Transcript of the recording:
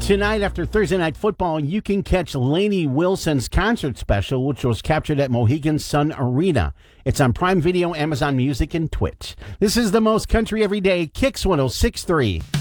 Tonight, after Thursday Night Football, you can catch Lainey Wilson's concert special, which was captured at Mohegan Sun Arena. It's on Prime Video, Amazon Music, and Twitch. This is the most country every day, Kicks 106.3.